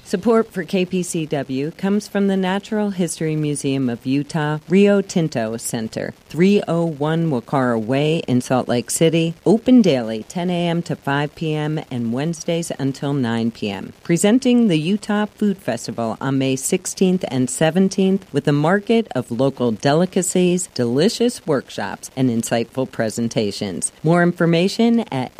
Support for KPCW comes from the Natural History Museum of Utah Rio Tinto Center, 301 Wakara Way in Salt Lake City, open daily 10 a.m. to 5 p.m. and Wednesdays until 9 p.m. Presenting the Utah Food Festival on May 16th and 17th with a market of local delicacies, delicious workshops, and insightful presentations. More information at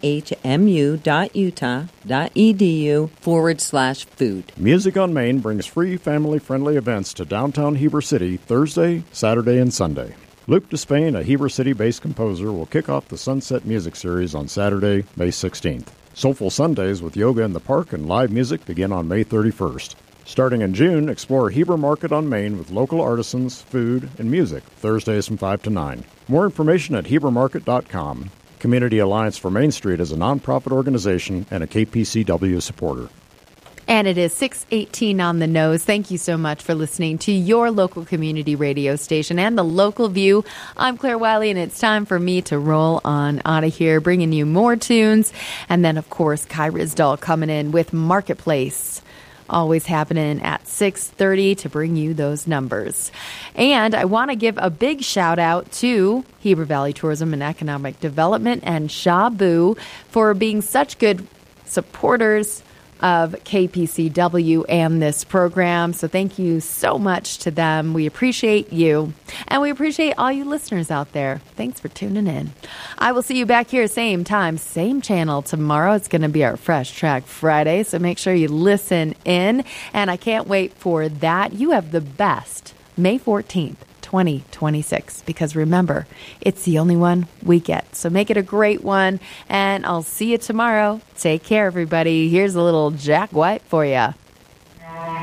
nhmu.utah.edu/food. Music on Main brings free family-friendly events to downtown Heber City Thursday, Saturday, and Sunday. Luc Despain, a Heber City-based composer, will kick off the Sunset Music Series on Saturday, May 16th. Soulful Sundays with yoga in the park and live music begin on May 31st. Starting in June, explore Heber Market on Main with local artisans, food, and music, Thursdays from 5 to 9. More information at hebermarket.com. Community Alliance for Main Street is a nonprofit organization and a KPCW supporter. And it is 6:18 on the nose. Thank you so much for listening to your local community radio station and the Local View. I'm Claire Wiley, and it's time for me to roll on out of here, bringing you more tunes. And then, of course, Kai Rizdal coming in with Marketplace. Always happening at 6:30 to bring you those numbers. And I want to give a big shout out to Heber Valley Tourism and Economic Development and Shabu for being such good supporters of KPCW and this program. So thank you so much to them. We appreciate you. And we appreciate all you listeners out there. Thanks for tuning in. I will see you back here same time, same channel tomorrow. It's going to be our Fresh Track Friday. So make sure you listen in. And I can't wait for that. You have the best May 14th. 2026, because remember, it's the only one we get. So make it a great one, and I'll see you tomorrow. Take care, everybody. Here's a little Jack White for you.